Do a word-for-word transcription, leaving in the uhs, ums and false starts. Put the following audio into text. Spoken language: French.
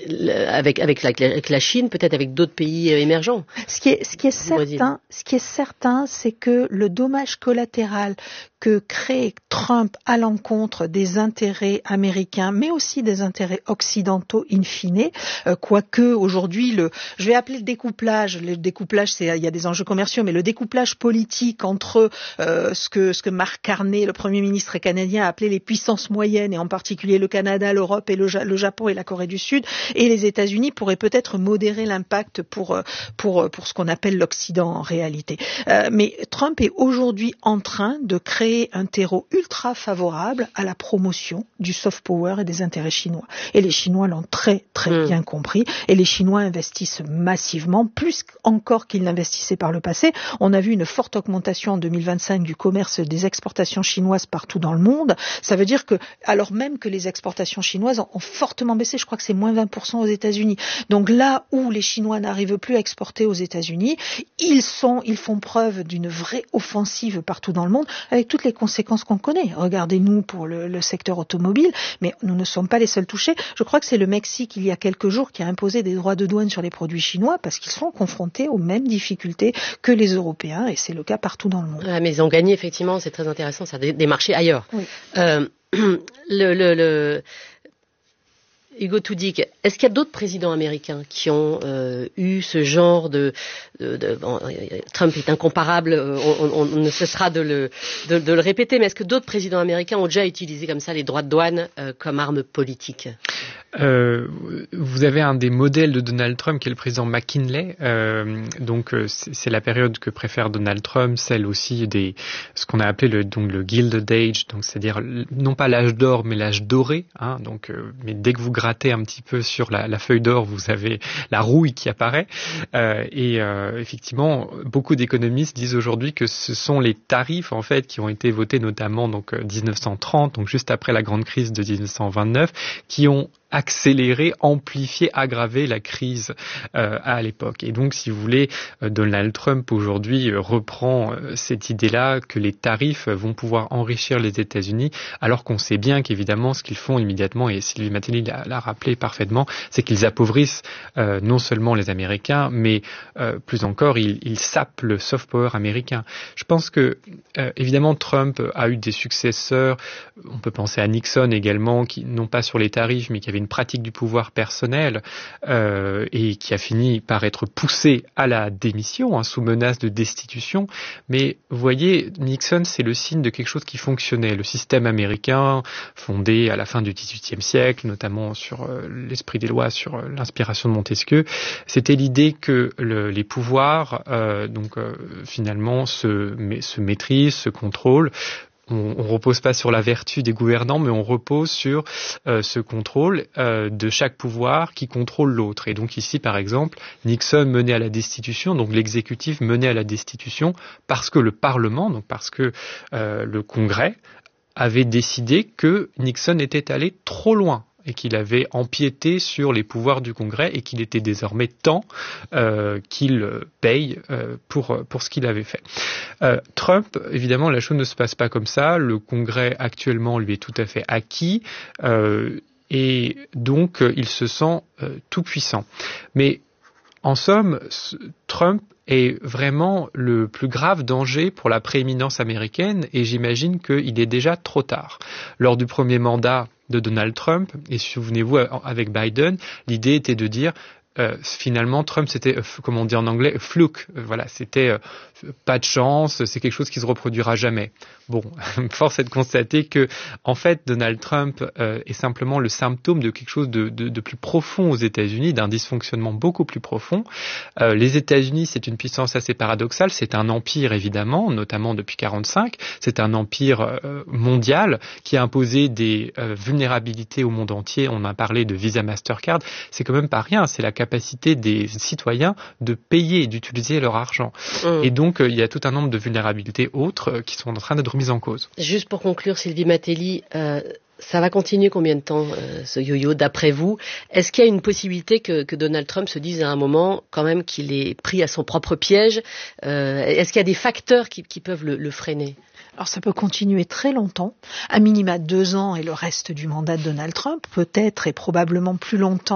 avec avec la, avec la Chine, peut-être avec d'autres pays émergents. Ce qui est ce qui est certain, ce qui est certain, c'est que le dommage collatéral que crée Trump à l'encontre des intérêts américains, mais aussi des intérêts occidentaux in fine, euh, quoique aujourd'hui, le, je vais appeler le découplage, le découplage, c'est, il y a des enjeux commerciaux, mais le découplage politique entre euh, ce que ce que Mark Carney, le Premier ministre canadien, a appelé les puissances moyennes, et en particulier le Canada, l'Europe et le, le Japon et la Corée du Sud, et les États-Unis, pourrait peut-être modérer l'impact pour pour pour ce qu'on appelle l'Occident en réalité. Euh, mais Trump est aujourd'hui en train de créer un terreau ultra favorable à la promotion du soft power et des intérêts chinois. Et les Chinois l'ont très très mmh. bien compris. Et les Chinois investissent massivement, plus encore qu'ils n'investissaient par le passé. On a vu une forte augmentation en deux mille vingt-cinq du commerce des exportations chinoises partout dans le monde. Ça veut dire que, alors même que les exportations chinoises ont fortement baissé, je crois que c'est moins vingt pour cent aux États-Unis. Donc là où les Chinois n'arrivent plus à exporter aux États-Unis, ils sont, ils font preuve d'une vraie offensive partout dans le monde, avec toutes les conséquences qu'on connaît. Regardez-nous pour le, le secteur automobile, mais nous ne sommes pas les seuls touchés. Je crois que c'est le Mexique, il y a quelques jours, qui a imposé des droits de douane sur les produits chinois parce qu'ils sont confrontés aux mêmes difficultés que les Européens, et c'est le cas partout dans le monde. Ah, mais ils ont gagné, effectivement, c'est très intéressant, ça, des, des marchés ailleurs. Oui. Euh, le, le, le... Hugo Toudig, est-ce qu'il y a d'autres présidents américains qui ont euh, eu ce genre de... de, de bon, Trump est incomparable, on, on, on ne cessera de le, de, de le répéter, mais est-ce que d'autres présidents américains ont déjà utilisé comme ça les droits de douane euh, comme arme politique ? Euh, vous avez un des modèles de Donald Trump qui est le président McKinley. Euh, donc euh, c'est, c'est la période que préfère Donald Trump, celle aussi des ce qu'on a appelé le donc le Gilded Age, donc c'est-à-dire non pas l'âge d'or mais l'âge doré. Hein, donc euh, mais dès que vous grattez un petit peu sur la, la feuille d'or, vous avez la rouille qui apparaît. Euh, et euh, effectivement, beaucoup d'économistes disent aujourd'hui que ce sont les tarifs en fait qui ont été votés notamment donc dix-neuf cent trente, donc juste après la grande crise de dix-neuf cent vingt-neuf, qui ont accélérer, amplifier, aggraver la crise euh, à l'époque. Et donc, si vous voulez, euh, Donald Trump aujourd'hui euh, reprend euh, cette idée-là que les tarifs vont pouvoir enrichir les États-Unis, alors qu'on sait bien qu'évidemment, ce qu'ils font immédiatement, et Sylvie Matelli l'a, l'a rappelé parfaitement, c'est qu'ils appauvrissent euh, non seulement les Américains, mais euh, plus encore, ils, ils sapent le soft power américain. Je pense que, euh, évidemment, Trump a eu des successeurs. On peut penser à Nixon également, qui non pas sur les tarifs, mais qui avait une pratique du pouvoir personnel euh, et qui a fini par être poussé à la démission hein, sous menace de destitution. Mais vous voyez, Nixon, c'est le signe de quelque chose qui fonctionnait. Le système américain, fondé à la fin du dix-huitième siècle, notamment sur euh, l'esprit des lois, sur euh, l'inspiration de Montesquieu, c'était l'idée que le, les pouvoirs, euh, donc euh, finalement, se, mais, se maîtrisent, se contrôlent. On ne repose pas sur la vertu des gouvernants, mais on repose sur euh, ce contrôle euh, de chaque pouvoir qui contrôle l'autre. Et donc ici, par exemple, Nixon menait à la destitution, donc l'exécutif menait à la destitution parce que le Parlement, donc parce que euh, le Congrès avait décidé que Nixon était allé trop loin et qu'il avait empiété sur les pouvoirs du Congrès et qu'il était désormais temps euh, qu'il paye euh, pour pour ce qu'il avait fait. Euh, Trump, évidemment, la chose ne se passe pas comme ça. Le Congrès actuellement lui est tout à fait acquis euh, et donc euh, il se sent euh, tout puissant. Mais en somme, Trump est vraiment le plus grave danger pour la prééminence américaine et j'imagine qu'il est déjà trop tard. Lors du premier mandat de Donald Trump, et souvenez-vous avec Biden, l'idée était de dire euh, finalement Trump c'était, euh, comme on dit en anglais, a fluke, euh, voilà, c'était euh, pas de chance, c'est quelque chose qui se reproduira jamais. Bon, force est de constater que en fait Donald Trump euh, est simplement le symptôme de quelque chose de, de, de plus profond aux États-Unis, d'un dysfonctionnement beaucoup plus profond. Euh, les États-Unis, c'est une puissance assez paradoxale, c'est un empire évidemment, notamment depuis quarante-cinq, c'est un empire euh, mondial qui a imposé des euh, vulnérabilités au monde entier. On a parlé de Visa Mastercard, c'est quand même pas rien, c'est la capacité des citoyens de payer et d'utiliser leur argent. Mmh. Et donc euh, il y a tout un nombre de vulnérabilités autres euh, qui sont en train d'être mises en cause. Juste pour conclure, Sylvie Matelli, euh, ça va continuer combien de temps euh, ce yo-yo d'après vous ? Est-ce qu'il y a une possibilité que, que Donald Trump se dise à un moment quand même qu'il est pris à son propre piège ? euh, Est-ce qu'il y a des facteurs qui, qui peuvent le, le freiner ? Alors ça peut continuer très longtemps, à minima deux ans et le reste du mandat de Donald Trump, peut-être et probablement plus longtemps